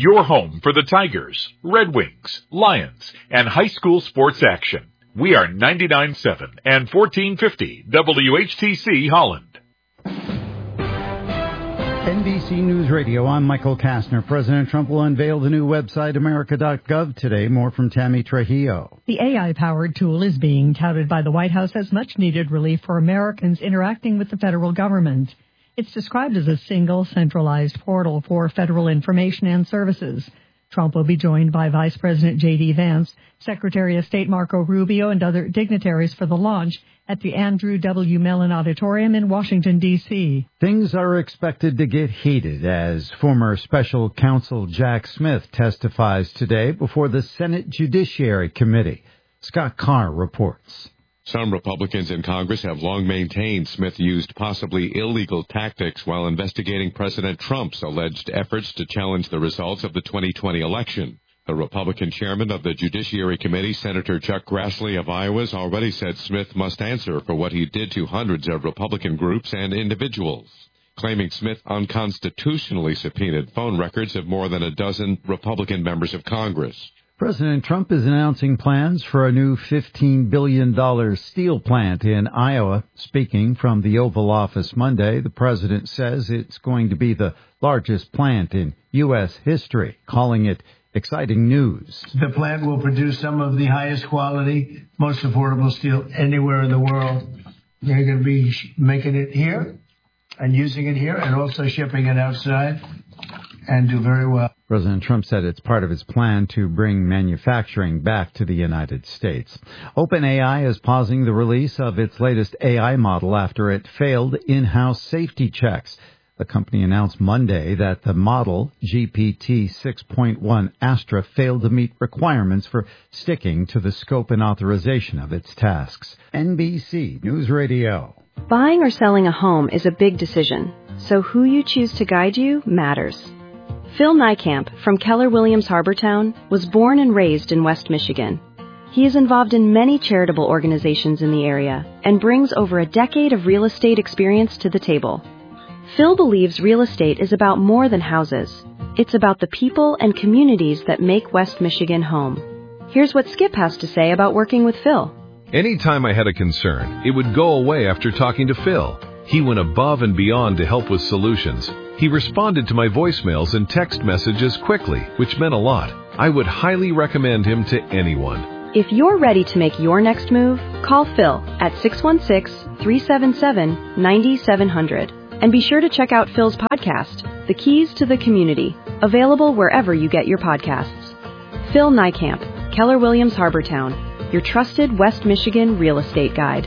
your home for the Tigers, Red Wings, Lions, and high school sports action. We are 99.7 and 1450 WHTC Holland. NBC News Radio, I'm Michael Kastner. President Trump will unveil the new website, America.gov, today. More from Tammy Trujillo. The AI-powered tool is being touted by the White House as much-needed relief for Americans interacting with the federal government. It's described as a single, centralized portal for federal information and services. Trump will be joined by Vice President J.D. Vance, Secretary of State Marco Rubio, and other dignitaries for the launch at the Andrew W. Mellon Auditorium in Washington, D.C. Things are expected to get heated as former special counsel Jack Smith testifies today before the Senate Judiciary Committee. Scott Carr reports. Some Republicans in Congress have long maintained Smith used possibly illegal tactics while investigating President Trump's alleged efforts to challenge the results of the 2020 election. The Republican chairman of the Judiciary Committee, Senator Chuck Grassley of Iowa, has already said Smith must answer for what he did to hundreds of Republican groups and individuals, claiming Smith unconstitutionally subpoenaed phone records of more than a dozen Republican members of Congress. President Trump is announcing plans for a new $15 billion steel plant in Iowa. Speaking from the Oval Office Monday, the president says it's going to be the largest plant in U.S. history, calling it exciting news. The plant will produce some of the highest quality, most affordable steel anywhere in the world. They're going to be making it here and using it here and also shipping it outside and do very well. President Trump said it's part of his plan to bring manufacturing back to the United States. OpenAI is pausing the release of its latest AI model after it failed in-house safety checks. The company announced Monday that the model, GPT 6.1 Astra, failed to meet requirements for sticking to the scope and authorization of its tasks. NBC News Radio. Buying or selling a home is a big decision, so who you choose to guide you matters. Phil Niekamp from Keller Williams Harbortown was born and raised in West Michigan. He is involved in many charitable organizations in the area and brings over a decade of real estate experience to the table. Phil believes real estate is about more than houses. It's about the people and communities that make West Michigan home. Here's what Skip has to say about working with Phil. Anytime I had a concern, it would go away after talking to Phil. He went above and beyond to help with solutions. He responded to my voicemails and text messages quickly, which meant a lot. I would highly recommend him to anyone. If you're ready to make your next move, call Phil at 616-377-9700. And be sure to check out Phil's podcast, The Keys to the Community, available wherever you get your podcasts. Phil Niekamp, Keller Williams Harbortown, your trusted West Michigan real estate guide.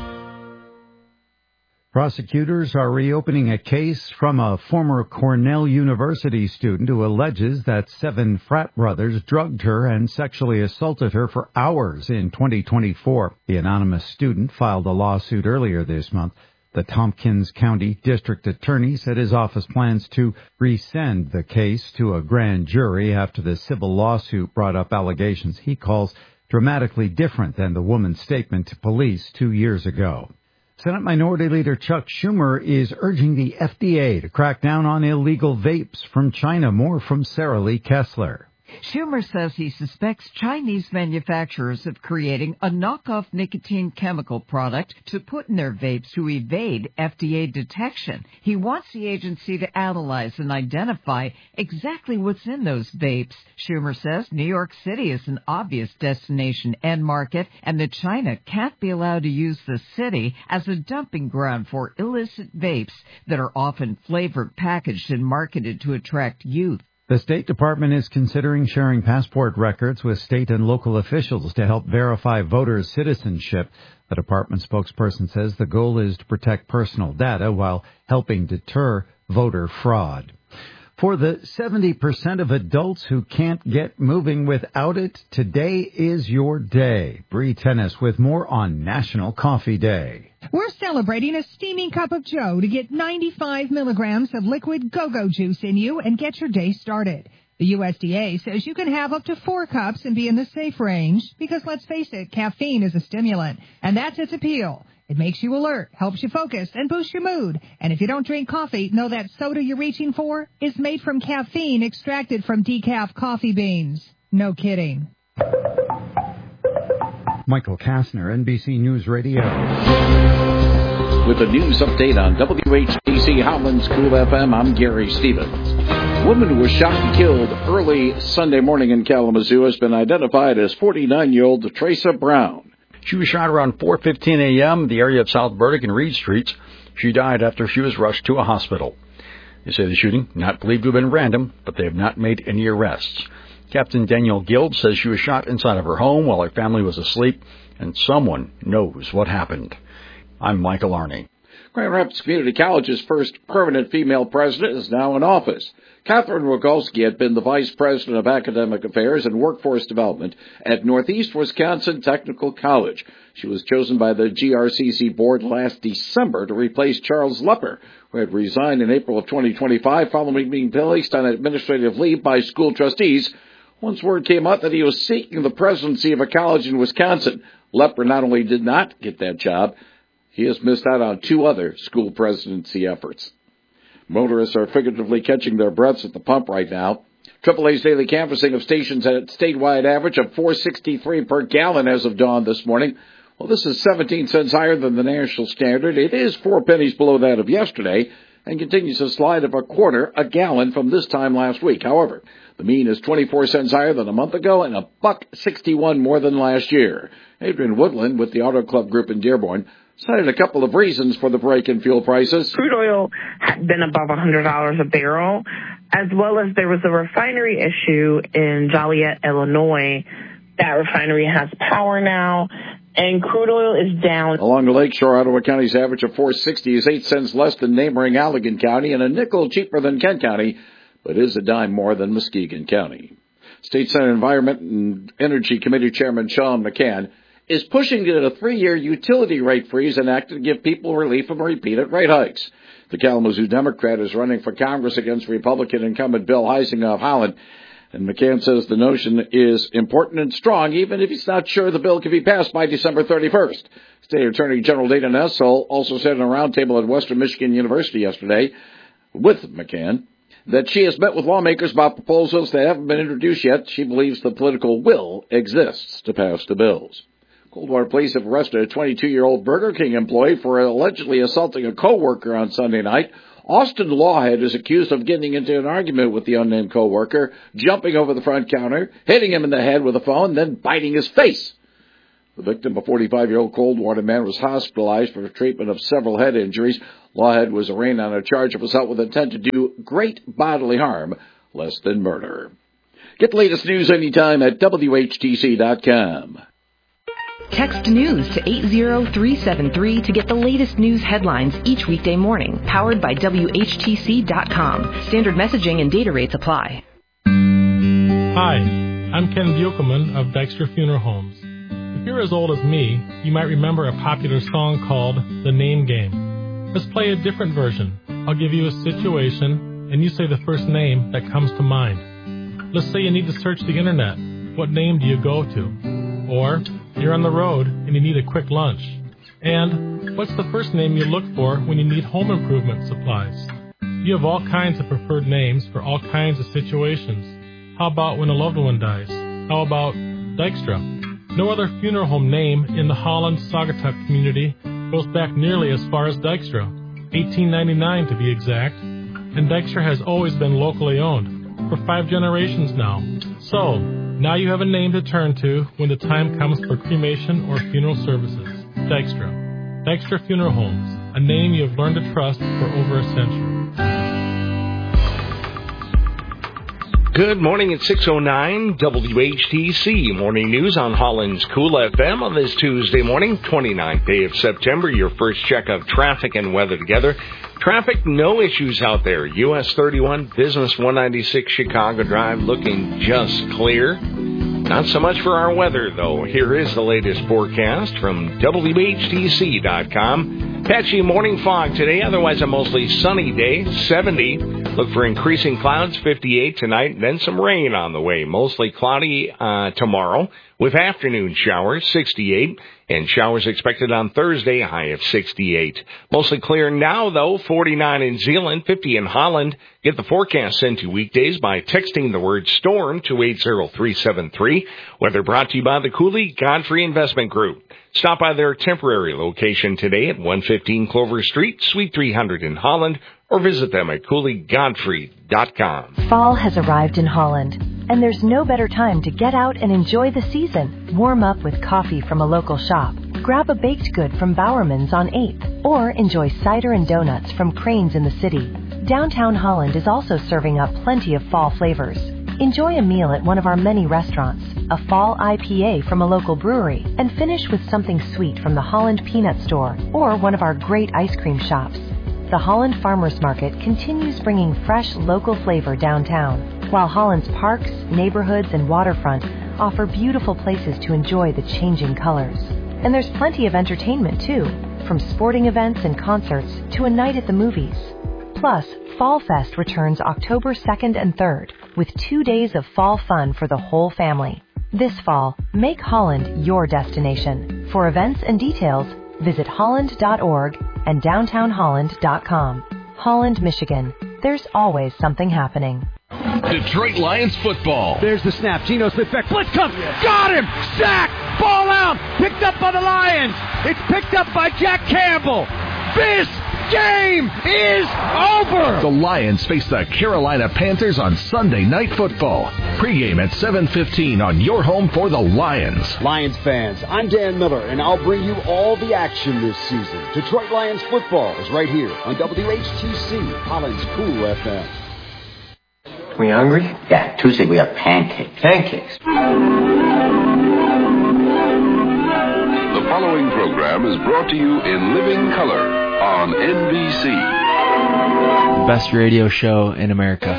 Prosecutors are reopening a case from a former Cornell University student who alleges that 7 frat brothers drugged her and sexually assaulted her for hours in 2024. The anonymous student filed a lawsuit earlier this month. The Tompkins County District Attorney said his office plans to resend the case to a grand jury after the civil lawsuit brought up allegations he calls dramatically different than the woman's statement to police 2 years ago. Senate Minority Leader Chuck Schumer is urging the FDA to crack down on illegal vapes from China. More from Sarah Lee Kessler. Schumer says he suspects Chinese manufacturers of creating a knockoff nicotine chemical product to put in their vapes to evade FDA detection. He wants the agency to analyze and identify exactly what's in those vapes. Schumer says New York City is an obvious destination and market, and that China can't be allowed to use the city as a dumping ground for illicit vapes that are often flavored, packaged, and marketed to attract youth. The State Department is considering sharing passport records with state and local officials to help verify voters' citizenship. The department spokesperson says the goal is to protect personal data while helping deter voter fraud. For the 70% of adults who can't get moving without it, today is your day. Bree Tennis with more on National Coffee Day. We're celebrating a steaming cup of joe to get 95 milligrams of liquid go-go juice in you and get your day started. The USDA says you can have up to 4 cups and be in the safe range because, let's face it, caffeine is a stimulant, and that's its appeal. It makes you alert, helps you focus, and boosts your mood. And if you don't drink coffee, know that soda you're reaching for is made from caffeine extracted from decaf coffee beans. No kidding. Michael Kastner, NBC News Radio. With a news update on WHTC Howland's Cool FM, I'm Gary Stevens. A woman who was shot and killed early Sunday morning in Kalamazoo has been identified as 49-year-old Teresa Brown. She was shot around 4:15 a.m. in the area of South Burdick and Reed Streets. She died after she was rushed to a hospital. They say the shooting, not believed to have been random, but they have not made any arrests. Captain Danielle Guild says she was shot inside of her home while her family was asleep, and someone knows what happened. I'm Michael Arney. Grand Rapids Community College's first permanent female president is now in office. Catherine Rogalski had been the vice president of academic affairs and workforce development at Northeast Wisconsin Technical College. She was chosen by the GRCC board last December to replace Charles Lepper, who had resigned in April of 2025 following being placed on administrative leave by school trustees. Once word came out that he was seeking the presidency of a college in Wisconsin, Lepper not only did not get that job, he has missed out on 2 other school presidency efforts. Motorists are figuratively catching their breaths at the pump right now. AAA's daily canvassing of stations at a statewide average of $4.63 per gallon as of dawn this morning. Well, this is 17 cents higher than the national standard. It is 4 pennies below that of yesterday and continues to slide of a quarter a gallon from this time last week. However, the mean is 24 cents higher than a month ago and $1.61 more than last year. Adrian Woodland with the Auto Club Group in Dearborn cited a couple of reasons for the break in fuel prices. Crude oil had been above $100 a barrel, as well as there was a refinery issue in Joliet, Illinois. That refinery has power now, and crude oil is down. Along the lakeshore, Ottawa County's average of $4.60 is 8 cents less than neighboring Allegan County and a nickel cheaper than Kent County, but is a dime more than Muskegon County. State Senate Environment and Energy Committee Chairman Sean McCann is pushing to get a 3-year utility rate freeze enacted to give people relief from repeated rate hikes. The Kalamazoo Democrat is running for Congress against Republican incumbent Bill Heising of Holland, and McCann says the notion is important and strong, even if he's not sure the bill can be passed by December 31st. State Attorney General Dana Nessel also said in a roundtable at Western Michigan University yesterday with McCann that she has met with lawmakers about proposals that haven't been introduced yet. She believes the political will exists to pass the bills. Coldwater police have arrested a 22-year-old Burger King employee for allegedly assaulting a co-worker on Sunday night. Austin Lawhead is accused of getting into an argument with the unnamed co-worker, jumping over the front counter, hitting him in the head with a phone, then biting his face. The victim, a 45-year-old Coldwater man, was hospitalized for treatment of several head injuries. Lawhead was arraigned on a charge of assault with intent to do great bodily harm, less than murder. Get the latest news anytime at WHTC.com. Text news to 80373 to get the latest news headlines each weekday morning. Powered by WHTC.com. Standard messaging and data rates apply. Hi, I'm Ken Buchelman of Dykstra Funeral Homes. If you're as old as me, you might remember a popular song called The Name Game. Let's play a different version. I'll give you a situation, and you say the first name that comes to mind. Let's say you need to search the internet. What name do you go to? Or you're on the road and you need a quick lunch. And what's the first name you look for when you need home improvement supplies? You have all kinds of preferred names for all kinds of situations. How about when a loved one dies? How about Dykstra? No other funeral home name in the Holland-Saugatuck community goes back nearly as far as Dykstra, 1899 to be exact. And Dykstra has always been locally owned, for 5 generations now. So, now you have a name to turn to when the time comes for cremation or funeral services. Dykstra. Dykstra Funeral Homes, a name you have learned to trust for over a century. Good morning at 6:09, WHTC Morning News on Holland's Cool FM on this Tuesday morning, 29th day of September. Your first check of traffic and weather together. Traffic, no issues out there. US 31, Business 196 Chicago Drive looking just clear. Not so much for our weather, though. Here is the latest forecast from WHTC.com. Patchy morning fog today, otherwise a mostly sunny day, 70. Look for increasing clouds, 58 tonight, and then some rain on the way. Mostly cloudy tomorrow with afternoon showers, 68, and showers expected on Thursday, a high of 68. Mostly clear now, though, 49 in Zeeland, 50 in Holland. Get the forecast sent to weekdays by texting the word storm to 80373. Weather brought to you by the Cooley Godfrey Investment Group. Stop by their temporary location today at 115 Clover Street, Suite 300 in Holland, or visit them at CooleyGodfrey.com. Fall has arrived in Holland, and there's no better time to get out and enjoy the season. Warm up with coffee from a local shop. Grab a baked good from Bowerman's on 8th, or enjoy cider and donuts from Crane's in the city. Downtown Holland is also serving up plenty of fall flavors. Enjoy a meal at one of our many restaurants, a fall IPA from a local brewery, and finish with something sweet from the Holland Peanut Store or one of our great ice cream shops. The Holland Farmers Market continues bringing fresh local flavor downtown, while Holland's parks, neighborhoods, and waterfront offer beautiful places to enjoy the changing colors. And there's plenty of entertainment, too, from sporting events and concerts to a night at the movies. Plus, Fall Fest returns October 2nd and 3rd, with 2 days of fall fun for the whole family. This fall, make Holland your destination. For events and details, visit holland.org and downtownholland.com. Holland, Michigan. There's always something happening. Detroit Lions football. There's the snap. Geno Smith back. Blitz comes. Got him. Sack. Ball out. Picked up by the Lions. It's picked up by Jack Campbell. This game is over. The Lions face the Carolina Panthers on Sunday Night Football. Pre-game at 7:15 on your home for the Lions. Lions fans, I'm Dan Miller, and I'll bring you all the action this season. Detroit Lions football is right here on WHTC, Holland's Cool FM. We hungry? Yeah, Tuesday we have pancakes. Pancakes. The following program is brought to you in living color on NBC. The best radio show in America.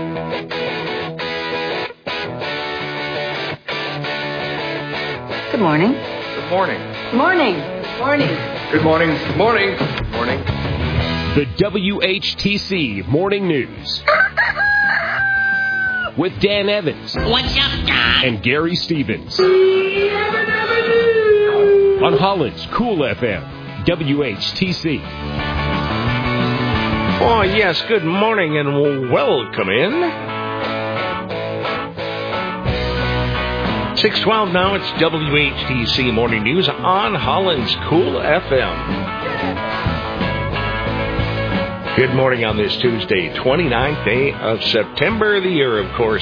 Good morning. Good morning. Good morning. Good morning. Good morning. Good morning. Good morning. The WHTC Morning News. With Dan Evans. What's up, Doc? And Gary Stevens. On Holland's Cool FM, WHTC. Oh, yes, good morning and welcome in. 6:12 now, it's WHTC Morning News on Holland's Cool FM. Good morning on this Tuesday, 29th day of September, the year, of course,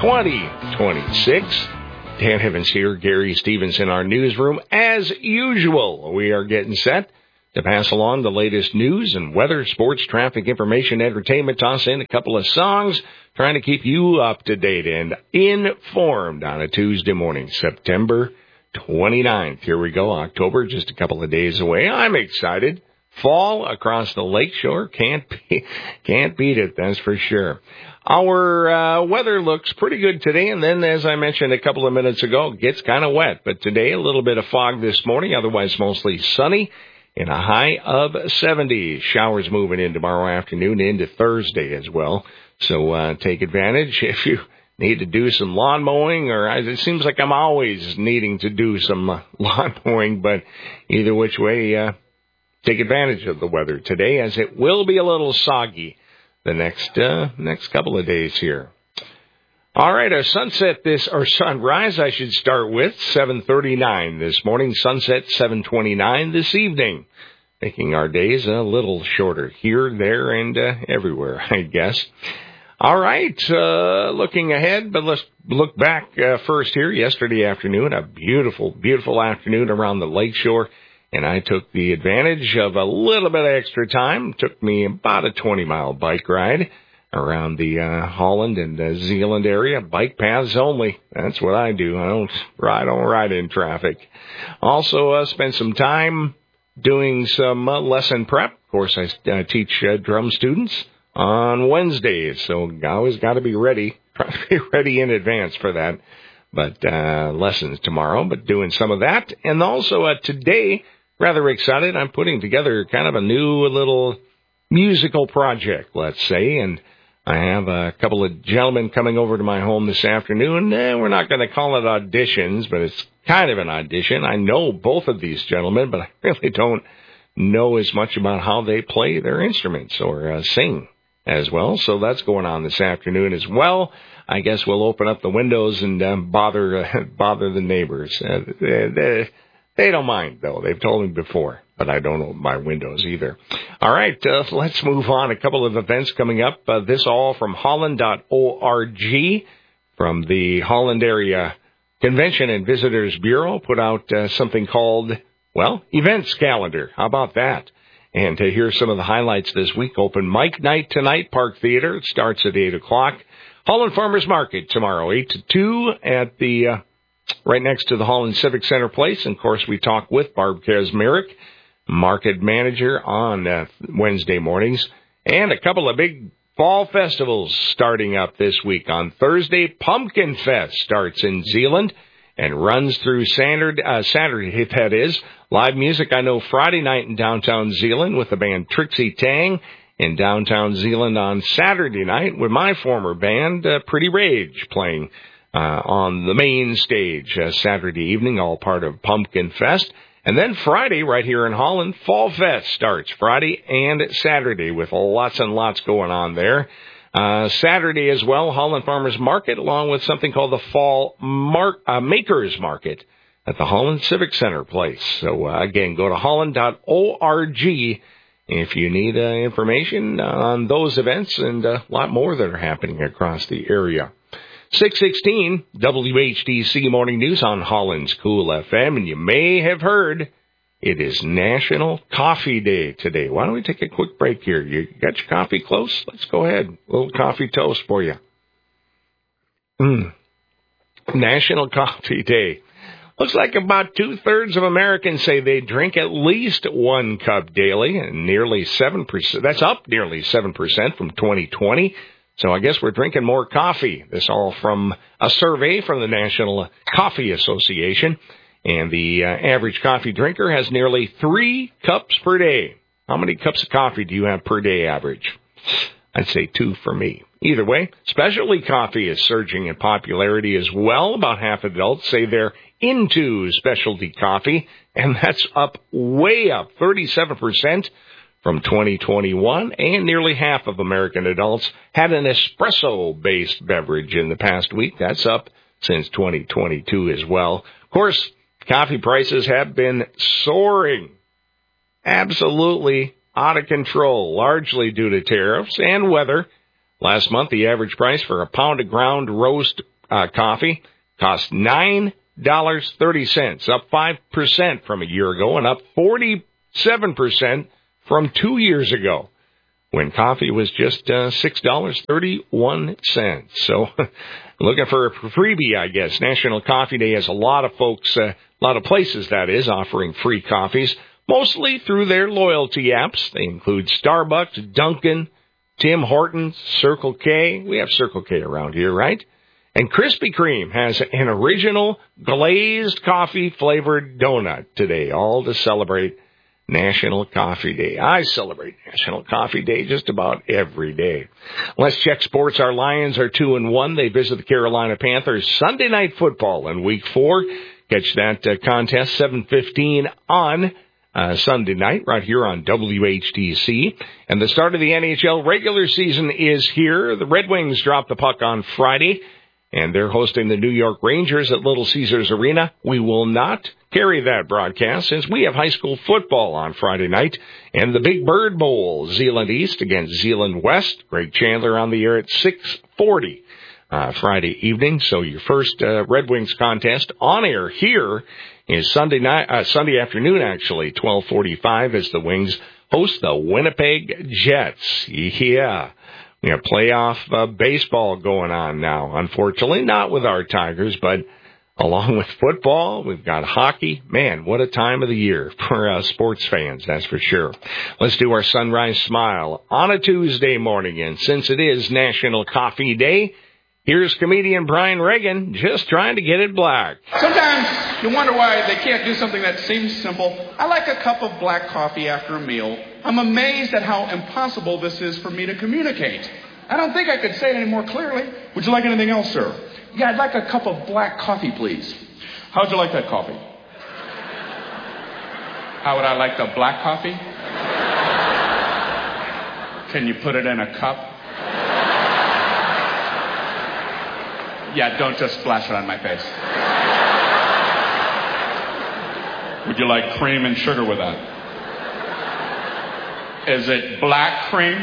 2026. Dan Evans here, Gary Stevens in our newsroom. As usual, we are getting set to pass along the latest news and weather, sports, traffic, information, entertainment, toss in a couple of songs, trying to keep you up to date and informed on a Tuesday morning, September 29th. Here we go, October, just a couple of days away. I'm excited. Fall across the lakeshore, can't beat it, that's for sure. Our weather looks pretty good today, and then, as I mentioned a couple of minutes ago, it gets kind of wet. But today, a little bit of fog this morning, otherwise mostly sunny, and a high of 70. Showers moving in tomorrow afternoon into Thursday as well. So take advantage if you need to do some lawn mowing, or it seems like I'm always needing to do some lawn mowing, but either which way, take advantage of the weather today, as it will be a little soggy the next couple of days here. All right, our sunrise, I should start with, 7:39 this morning. Sunset, 7:29 this evening, making our days a little shorter here, there, and everywhere, I guess. All right, looking ahead, but let's look back first here. Yesterday afternoon, a beautiful, beautiful afternoon around the lakeshore. And I took the advantage of a little bit of extra time. It took me about a 20-mile bike ride around the Holland and Zeeland area. Bike paths only. That's what I do. I don't ride in traffic. Also spent some time doing some lesson prep. Of course, I teach drum students on Wednesdays, so I always got to be ready. Try to be ready in advance for that. But lessons tomorrow, but doing some of that. And also today, rather excited, I'm putting together kind of a new little musical project, let's say, and I have a couple of gentlemen coming over to my home this afternoon. We're not going to call it auditions, but it's kind of an audition. I know both of these gentlemen, but I really don't know as much about how they play their instruments or sing as well. So that's going on this afternoon as well. I guess we'll open up the windows and bother the neighbors. They don't mind, though. They've told me before, but I don't open my windows either. All right, let's move on. A couple of events coming up. This all from Holland.org, from the Holland Area Convention and Visitors Bureau, put out something called, Events Calendar. How about that? And to hear some of the highlights this week, open mic night tonight, Park Theater. It starts at 8 o'clock. Holland Farmers Market tomorrow, 8 to 2 at the right next to the Holland Civic Center place. And, of course, we talk with Barb Kazmarek, market manager, on Wednesday mornings. And a couple of big fall festivals starting up this week. On Thursday, Pumpkin Fest starts in Zeeland and runs through Saturday, that is. Live music, I know, Friday night in downtown Zeeland with the band Trixie Tang. In downtown Zeeland on Saturday night with my former band, Pretty Rage, playing on the main stage Saturday evening, all part of Pumpkin Fest. And then Friday, right here in Holland, Fall Fest starts Friday and Saturday with lots and lots going on there. Saturday as well, Holland Farmers Market, along with something called the Fall Makers Market at the Holland Civic Center place. So, again, go to holland.org if you need information on those events and a lot more that are happening across the area. 616 WHTC Morning News on Holland's Cool FM, and you may have heard it is National Coffee Day today. Why don't we take a quick break here? You got your coffee close? Let's go ahead. A little coffee toast for you. National Coffee Day. Looks like about 2/3 of Americans say they drink at least 1 cup daily, and nearly 7%. That's up nearly 7% from 2020. So I guess we're drinking more coffee. This all from a survey from the National Coffee Association. And the average coffee drinker has nearly 3 cups per day. How many cups of coffee do you have per day average? I'd say 2 for me. Either way, specialty coffee is surging in popularity as well. About half of adults say they're into specialty coffee, and that's way up, 37% from 2021, and nearly half of American adults had an espresso-based beverage in the past week. That's up since 2022 as well. Of course, coffee prices have been soaring, absolutely out of control, largely due to tariffs and weather. Last month, the average price for a pound of ground roast coffee cost $9.30, up 5% from a year ago and up 47% from 2 years ago, when coffee was just $6.31. So, looking for a freebie, I guess. National Coffee Day has a lot of folks, a lot of places, that is, offering free coffees, mostly through their loyalty apps. They include Starbucks, Dunkin', Tim Hortons, Circle K. We have Circle K around here, right? And Krispy Kreme has an original glazed coffee-flavored donut today, all to celebrate National Coffee Day. I celebrate National Coffee Day just about every day. Let's check sports. Our Lions are 2-1. They visit the Carolina Panthers Sunday Night Football in Week 4. Catch that contest 7:15 on Sunday night right here on WHTC. And the start of the NHL regular season is here. The Red Wings dropped the puck on Friday, and they're hosting the New York Rangers at Little Caesars Arena. We will not carry that broadcast since we have high school football on Friday night and the Big Bird Bowl, Zeeland East against Zeeland West. Greg Chandler on the air at 6:40 Friday evening. So your first Red Wings contest on air here is Sunday afternoon, actually, 12:45, as the Wings host the Winnipeg Jets. Yeah. We have playoff baseball going on now. Unfortunately, not with our Tigers, but along with football, we've got hockey. Man, what a time of the year for sports fans, that's for sure. Let's do our Sunrise Smile on a Tuesday morning. And since it is National Coffee Day, here's comedian Brian Reagan just trying to get it black. Sometimes you wonder why they can't do something that seems simple. I like a cup of black coffee after a meal. I'm amazed at how impossible this is for me to communicate. I don't think I could say it any more clearly. Would you like anything else, sir? Yeah, I'd like a cup of black coffee, please. How'd you like that coffee? How would I like the black coffee? Can you put it in a cup? Yeah, don't just splash it on my face. Would you like cream and sugar with that? Is it black cream?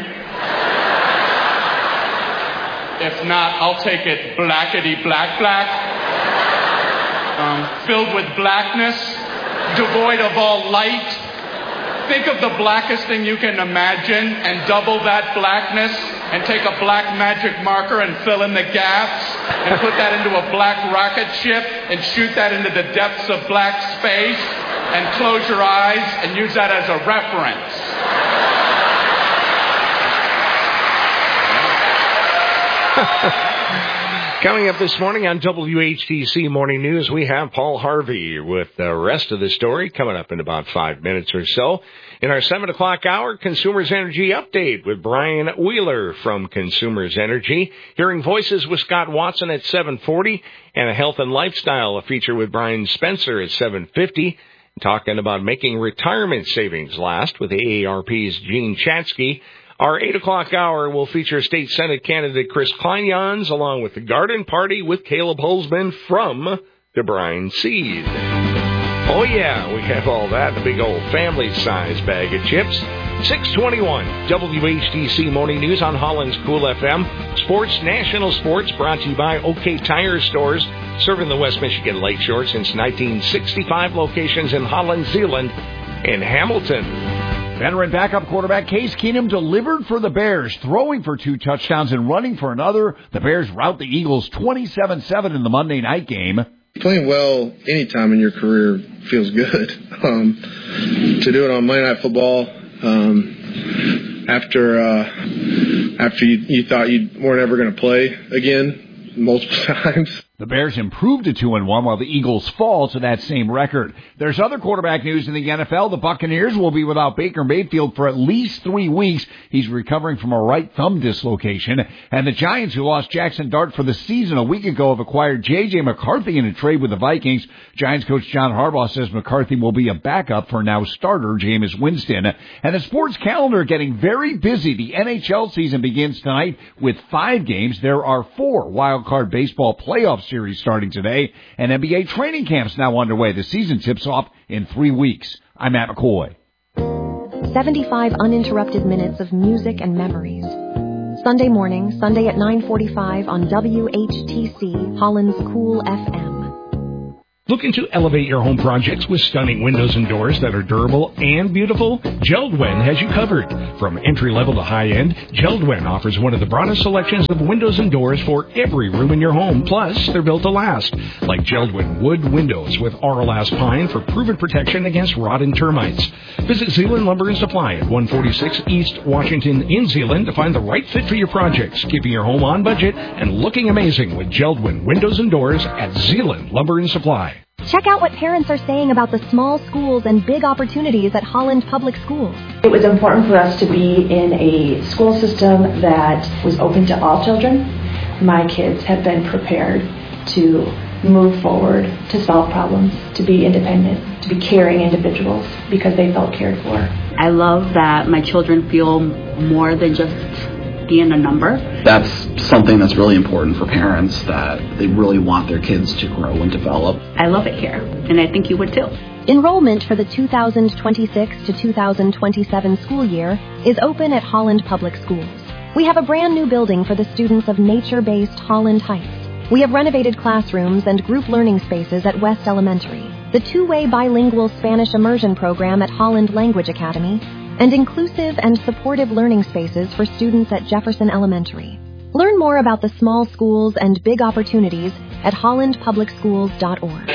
If not, I'll take it blackety black. Filled with blackness, devoid of all light. Think of the blackest thing you can imagine and double that blackness and take a black magic marker and fill in the gaps and put that into a black rocket ship and shoot that into the depths of black space and close your eyes and use that as a reference. Coming up this morning on WHTC Morning News, we have Paul Harvey with the rest of the story coming up in about 5 minutes or so. In our 7 o'clock hour, Consumers Energy Update with Brian Wheeler from Consumers Energy. Hearing Voices with Scott Watson at 7:40, and a Health and Lifestyle, a feature with Brian Spencer at 7:50. Talking about making retirement savings last with AARP's Gene Chatsky. Our 8 o'clock hour will feature State Senate candidate Chris Kleinjans, along with the Garden Party with Caleb Holzman from the Brine Seed. Oh, yeah, we have all that, the big old family-sized bag of chips. 621 WHTC Morning News on Holland's Cool FM. Sports, national sports, brought to you by OK Tire Stores, serving the West Michigan Lakeshore since 1965, locations in Holland, Zeeland, and Hamilton. Veteran backup quarterback Case Keenum delivered for the Bears, throwing for 2 touchdowns and running for another. The Bears rout the Eagles 27-7 in the Monday night game. Playing well anytime in your career feels good. To do it on Monday Night Football after you thought you weren't ever going to play again multiple times. The Bears improved to 2-1 while the Eagles fall to that same record. There's other quarterback news in the NFL. The Buccaneers will be without Baker Mayfield for at least 3 weeks. He's recovering from a right thumb dislocation. And the Giants, who lost Jackson Dart for the season a week ago, have acquired J.J. McCarthy in a trade with the Vikings. Giants coach John Harbaugh says McCarthy will be a backup for now starter Jameis Winston. And the sports calendar getting very busy. The NHL season begins tonight with 5 games. There are 4 wildcard baseball playoff series starting today, and NBA training camps now underway. The season tips off in 3 weeks. I'm Matt McCoy. 75 uninterrupted minutes of music and memories. Sunday morning, Sunday at 9:45 on WHTC, Holland's Cool FM. Looking to elevate your home projects with stunning windows and doors that are durable and beautiful? Jeld-Wen has you covered. From entry-level to high-end, Jeld-Wen offers one of the broadest selections of windows and doors for every room in your home. Plus, they're built to last. Like Jeld-Wen wood windows with Auralast pine for proven protection against rot and termites. Visit Zeeland Lumber and Supply at 146 East Washington in Zeeland to find the right fit for your projects, keeping your home on budget and looking amazing with Jeld-Wen windows and doors at Zeeland Lumber and Supply. Check out what parents are saying about the small schools and big opportunities at Holland Public Schools. It was important for us to be in a school system that was open to all children. My kids have been prepared to move forward, to solve problems, to be independent, to be caring individuals because they felt cared for. I love that my children feel more than just being a number. That's something that's really important for parents, that they really want their kids to grow and develop. I love it here, and I think you would too. Enrollment for the 2026 to 2027 school year is open at Holland Public Schools. We have a brand new building for the students of nature-based Holland Heights. We have renovated classrooms and group learning spaces at West Elementary, the 2-way bilingual Spanish immersion program at Holland Language Academy, and inclusive and supportive learning spaces for students at Jefferson Elementary. Learn more about the small schools and big opportunities at hollandpublicschools.org.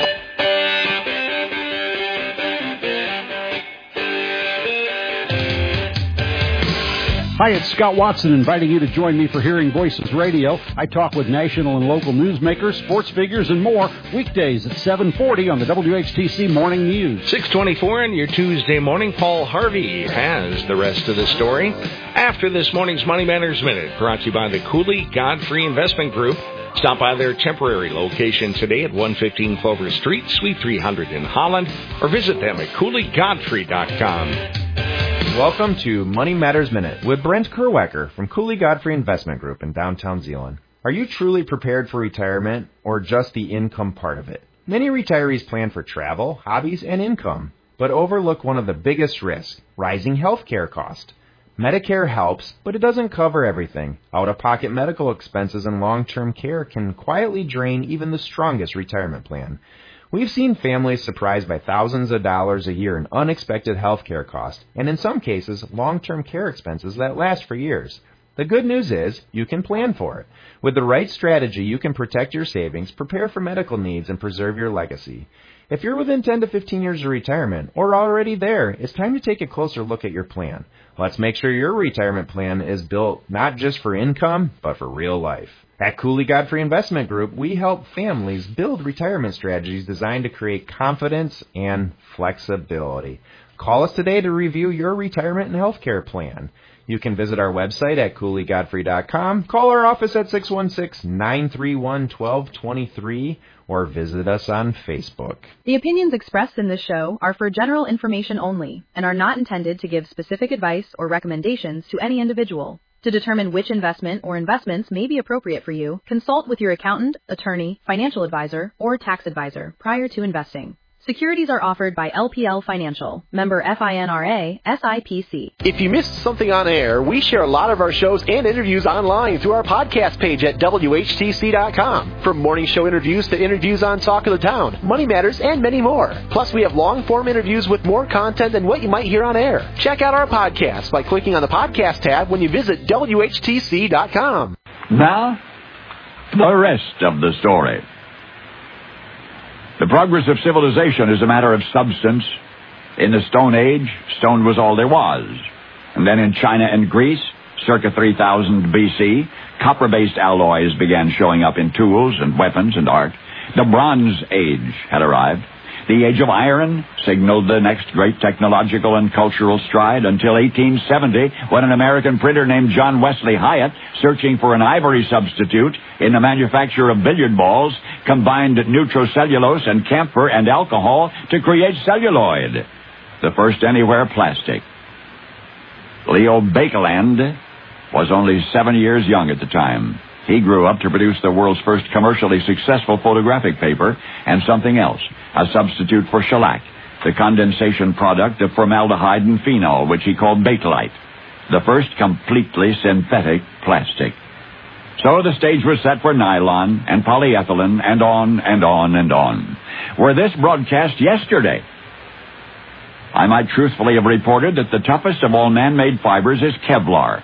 Hi, it's Scott Watson inviting you to join me for Hearing Voices Radio. I talk with national and local newsmakers, sports figures, and more weekdays at 7:40 on the WHTC Morning News. 6:24 on your Tuesday morning. Paul Harvey has the rest of the story after this morning's Money Matters Minute, brought to you by the Cooley Godfrey Investment Group. Stop by their temporary location today at 115 Clover Street, Suite 300 in Holland, or visit them at CooleyGodfrey.com. Welcome to Money Matters Minute with Brent Kerwecker from Cooley Godfrey Investment Group in downtown Zeeland. Are you truly prepared for retirement or just the income part of it? Many retirees plan for travel, hobbies, and income, but overlook one of the biggest risks, rising health care costs. Medicare helps, but it doesn't cover everything. Out-of-pocket medical expenses and long-term care can quietly drain even the strongest retirement plan. We've seen families surprised by thousands of dollars a year in unexpected health care costs, and in some cases, long-term care expenses that last for years. The good news is, you can plan for it. With the right strategy, you can protect your savings, prepare for medical needs, and preserve your legacy. If you're within 10 to 15 years of retirement, or already there, it's time to take a closer look at your plan. Let's make sure your retirement plan is built not just for income, but for real life. At Cooley Godfrey Investment Group, we help families build retirement strategies designed to create confidence and flexibility. Call us today to review your retirement and health care plan. You can visit our website at CooleyGodfrey.com, call our office at 616-931-1223, or visit us on Facebook. The opinions expressed in this show are for general information only and are not intended to give specific advice or recommendations to any individual. To determine which investment or investments may be appropriate for you, consult with your accountant, attorney, financial advisor, or tax advisor prior to investing. Securities are offered by LPL Financial, member FINRA, SIPC. If you missed something on air, we share a lot of our shows and interviews online through our podcast page at WHTC.com. From morning show interviews to interviews on Talk of the Town, Money Matters, and many more. Plus, we have long-form interviews with more content than what you might hear on air. Check out our podcast by clicking on the podcast tab when you visit WHTC.com. Now, the rest of the story. The progress of civilization is a matter of substance. In the Stone Age, stone was all there was. And then in China and Greece, circa 3000 BC, copper-based alloys began showing up in tools and weapons and art. The Bronze Age had arrived. The Age of Iron signaled the next great technological and cultural stride until 1870, when an American printer named John Wesley Hyatt, searching for an ivory substitute in the manufacture of billiard balls, combined nitrocellulose and camphor and alcohol to create celluloid, the first anywhere plastic. Leo Baekeland was only 7 years young at the time. He grew up to produce the world's first commercially successful photographic paper and something else, a substitute for shellac, the condensation product of formaldehyde and phenol, which he called Bakelite, the first completely synthetic plastic. So the stage was set for nylon and polyethylene and on and on and on. Were this broadcast yesterday, I might truthfully have reported that the toughest of all man-made fibers is Kevlar.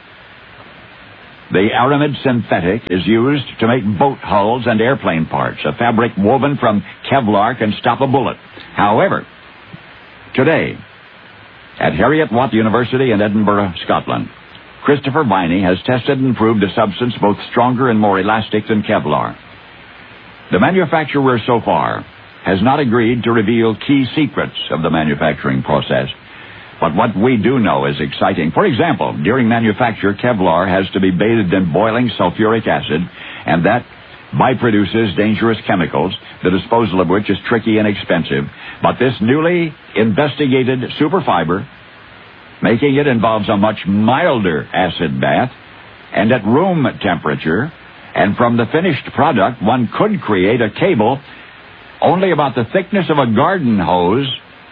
The aramid synthetic is used to make boat hulls and airplane parts. A fabric woven from Kevlar can stop a bullet. However, today, at Heriot-Watt University in Edinburgh, Scotland, Christopher Viney has tested and proved a substance both stronger and more elastic than Kevlar. The manufacturer so far has not agreed to reveal key secrets of the manufacturing process. But what we do know is exciting. For example, during manufacture, Kevlar has to be bathed in boiling sulfuric acid, and that by-produces dangerous chemicals, the disposal of which is tricky and expensive. But this newly investigated superfiber, making it involves a much milder acid bath, and at room temperature, and from the finished product, one could create a cable only about the thickness of a garden hose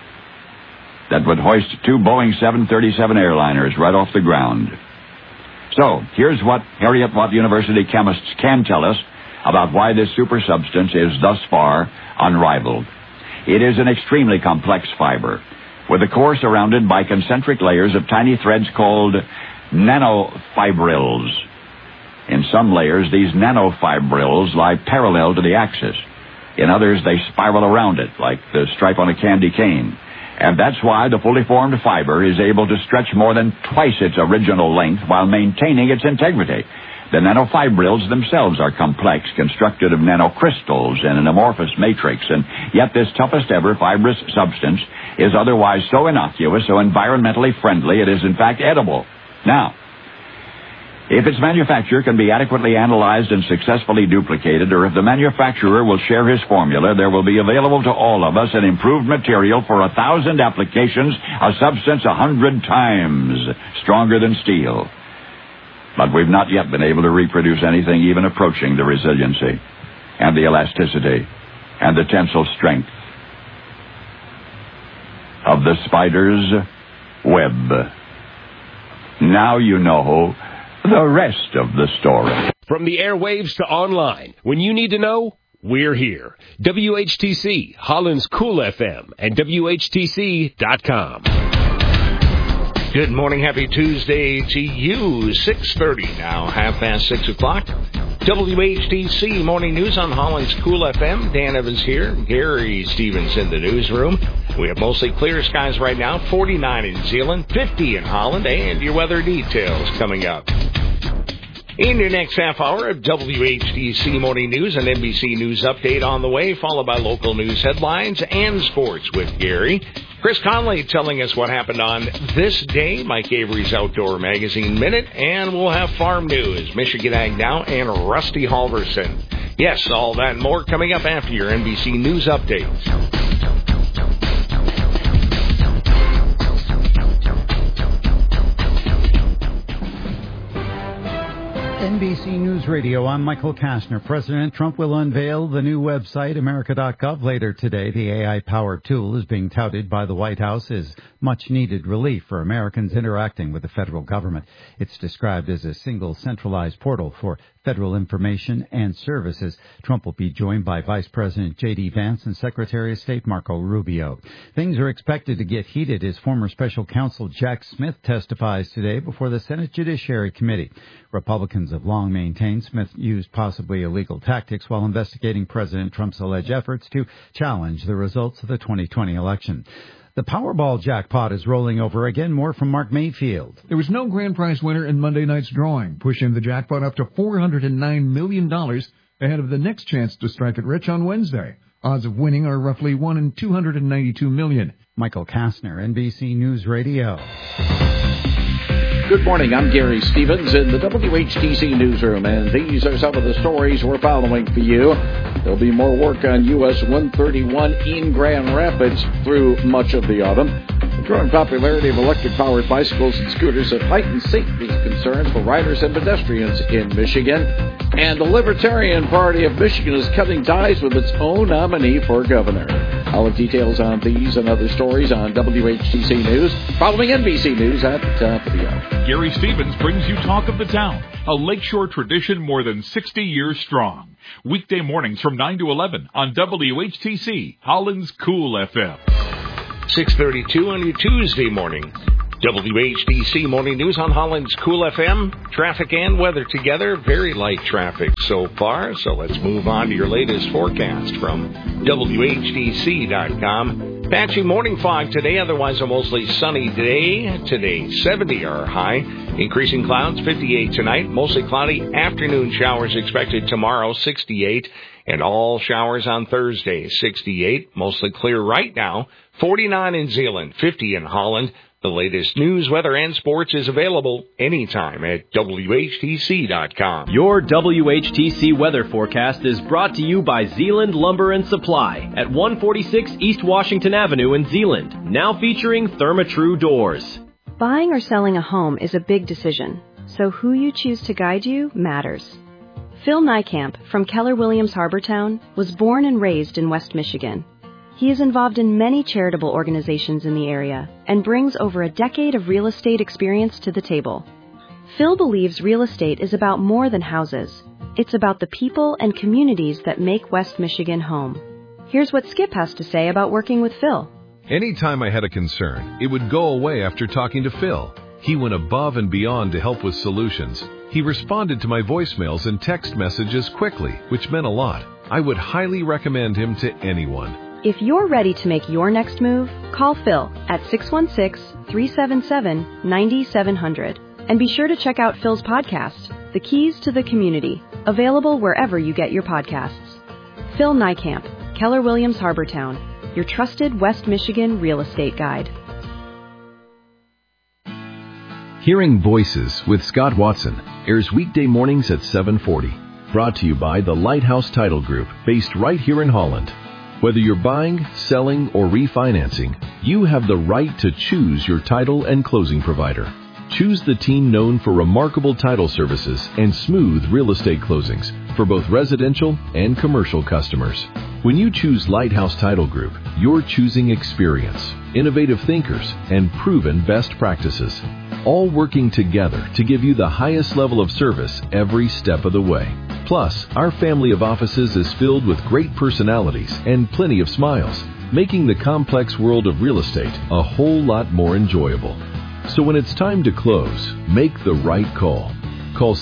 that would hoist 2 Boeing 737 airliners right off the ground. So, here's what Heriot-Watt University chemists can tell us about why this super substance is thus far unrivaled. It is an extremely complex fiber, with a core surrounded by concentric layers of tiny threads called nanofibrils. In some layers, these nanofibrils lie parallel to the axis. In others, they spiral around it, like the stripe on a candy cane. And that's why the fully formed fiber is able to stretch more than twice its original length while maintaining its integrity. The nanofibrils themselves are complex, constructed of nanocrystals in an amorphous matrix, and yet this toughest ever fibrous substance is otherwise so innocuous, so environmentally friendly, it is in fact edible. Now, if its manufacture can be adequately analyzed and successfully duplicated, or if the manufacturer will share his formula, there will be available to all of us an improved material for 1,000 applications, a substance 100 times stronger than steel. But we've not yet been able to reproduce anything even approaching the resiliency and the elasticity and the tensile strength of the spider's web. Now you know the rest of the story. From the airwaves to online, when you need to know, we're here. WHTC, Holland's Cool FM, and WHTC.com. Good morning. Happy Tuesday to you. 6:30 now, 6:30 o'clock. WHTC Morning News on Holland's Cool FM. Dan Evans here. Gary Stevens in the newsroom. We have mostly clear skies right now. 49 in Zeeland, 50 in Holland, and your weather details coming up. In your next half hour of WHTC Morning News, an NBC News update on the way, followed by local news headlines and sports with Gary. Chris Conley telling us what happened on this day, Mike Avery's Outdoor Magazine Minute, and we'll have farm news, Michigan Ag Now, and Rusty Halverson. Yes, all that and more coming up after your NBC News updates. NBC News Radio, I'm Michael Kastner. President Trump will unveil the new website, America.gov, later today. The AI-powered tool is being touted by the White House as much-needed relief for Americans interacting with the federal government. It's described as a single centralized portal for federal information and services. Trump will be joined by Vice President J.D. Vance and Secretary of State Marco Rubio. Things are expected to get heated as former special counsel Jack Smith testifies today before the Senate Judiciary Committee. Republicans have long maintained Smith used possibly illegal tactics while investigating President Trump's alleged efforts to challenge the results of the 2020 election. The Powerball jackpot is rolling over again. More from Mark Mayfield. There was no grand prize winner in Monday night's drawing, pushing the jackpot up to $409 million ahead of the next chance to strike it rich on Wednesday. Odds of winning are roughly 1 in 292 million. Michael Kastner, NBC News Radio. Good morning, I'm Gary Stevens in the WHTC newsroom, and these are some of the stories we're following for you. There'll be more work on US 131 in Grand Rapids through much of the autumn. The growing popularity of electric-powered bicycles and scooters have heightened safety concerns for riders and pedestrians in Michigan. And the Libertarian Party of Michigan is cutting ties with its own nominee for governor. I'll have details on these and other stories on WHTC News, following NBC News at the top of the hour. Gary Stevens brings you Talk of the Town, a lakeshore tradition more than 60 years strong. Weekday mornings from 9 to 11 on WHTC, Holland's Cool FM. 6:32 on your Tuesday morning. WHTC Morning News on Holland's Cool FM. Traffic and weather together. Very light traffic so far. So let's move on to your latest forecast from WHTC.com. Patchy morning fog today. Otherwise a mostly sunny day. Today 70 our high. Increasing clouds 58 tonight. Mostly cloudy. Afternoon showers expected tomorrow 68. And all showers on Thursday 68. Mostly clear right now. 49 in Zeeland. 50 in Holland. The latest news, weather, and sports is available anytime at WHTC.com. Your WHTC weather forecast is brought to you by Zeeland Lumber and Supply at 146 East Washington Avenue in Zeeland, now featuring Therma-Tru doors. Buying or selling a home is a big decision, so who you choose to guide you matters. Phil Niekamp from Keller Williams Harbortown was born and raised in West Michigan. He is involved in many charitable organizations in the area and brings over a decade of real estate experience to the table. Phil believes real estate is about more than houses. It's about the people and communities that make West Michigan home. Here's what Skip has to say about working with Phil. Anytime I had a concern, it would go away after talking to Phil. He went above and beyond to help with solutions. He responded to my voicemails and text messages quickly, which meant a lot. I would highly recommend him to anyone. If you're ready to make your next move, call Phil at 616-377-9700. And be sure to check out Phil's podcast, The Keys to the Community, available wherever you get your podcasts. Phil Niekamp, Keller Williams Harbortown, your trusted West Michigan real estate guide. Hearing Voices with Scott Watson airs weekday mornings at 7:40. Brought to you by the Lighthouse Title Group, based right here in Holland. Whether you're buying, selling, or refinancing, you have the right to choose your title and closing provider. Choose the team known for remarkable title services and smooth real estate closings for both residential and commercial customers. When you choose Lighthouse Title Group, you're choosing experience, innovative thinkers, and proven best practices, all working together to give you the highest level of service every step of the way. Plus, our family of offices is filled with great personalities and plenty of smiles, making the complex world of real estate a whole lot more enjoyable. So when it's time to close, make the right call. Call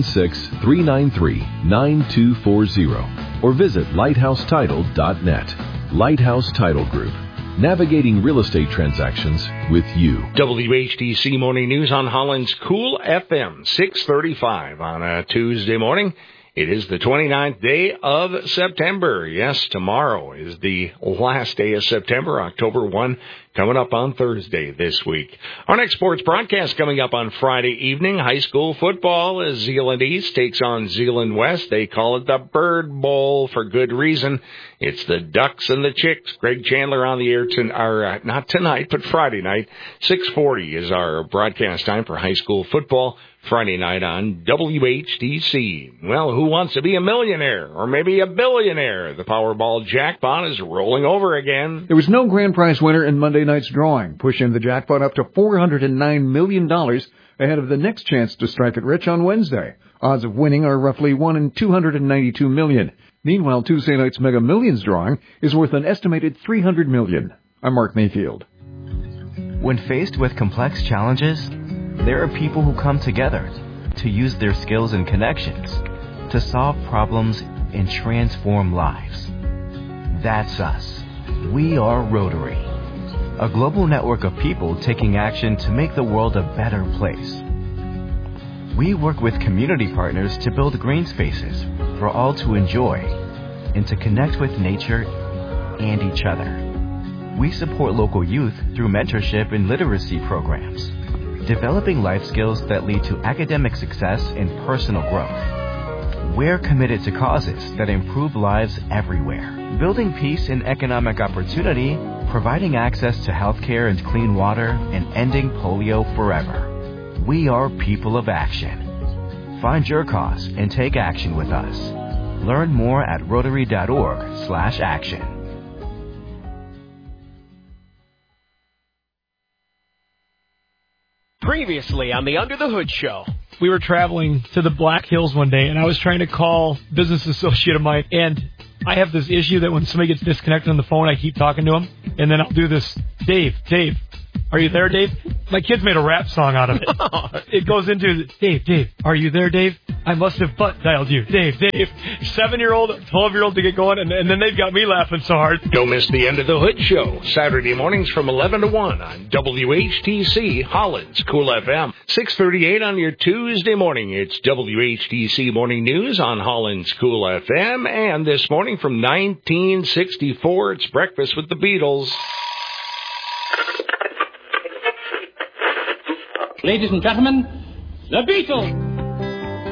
616-393-9240 or visit lighthousetitle.net. Lighthouse Title Group, navigating real estate transactions with you. WHTC Morning News on Holland's Cool FM, 635 on a Tuesday morning. It is the 29th day of September. Yes, tomorrow is the last day of September, October 1, coming up on Thursday this week. Our next sports broadcast coming up on Friday evening. High school football as Zeeland East takes on Zeeland West. They call it the Bird Bowl for good reason. It's the Ducks and the Chicks. Greg Chandler on the air not tonight, but Friday night. 6:40 is our broadcast time for high school football. Friday night on WHTC. Well, who wants to be a millionaire or maybe a billionaire? The Powerball jackpot is rolling over again. There was no grand prize winner in Monday night's drawing, pushing the jackpot up to $409 million ahead of the next chance to strike it rich on Wednesday. Odds of winning are roughly 1 in 292 million. Meanwhile, Tuesday night's Mega Millions drawing is worth an estimated $300 million. I'm Mark Mayfield. When faced with complex challenges, there are people who come together to use their skills and connections to solve problems and transform lives. That's us. We are Rotary, a global network of people taking action to make the world a better place. We work with community partners to build green spaces for all to enjoy and to connect with nature and each other. We support local youth through mentorship and literacy programs, developing life skills that lead to academic success and personal growth. We're committed to causes that improve lives everywhere, building peace and economic opportunity, providing access to health care and clean water, and ending polio forever. We are people of action. Find your cause and take action with us. Learn more at rotary.org/action. Previously on the Under the Hood Show. We were traveling to the Black Hills one day, and I was trying to call a business associate of mine, and I have this issue that when somebody gets disconnected on the phone, I keep talking to them, and then I'll do this, Dave, are you there, Dave? My kids made a rap song out of it. It goes into, Dave, are you there, Dave? I must have butt dialed you. Dave. 7-year-old, 12-year-old to get going, and then they've got me laughing so hard. Don't miss the End of the Hood Show, Saturday mornings from 11 to 1 on WHTC, Holland's Cool FM. 6:38 on your Tuesday morning. It's WHTC Morning News on Holland's Cool FM, and this morning from 1964, it's Breakfast with the Beatles. Ladies and gentlemen, the Beatles!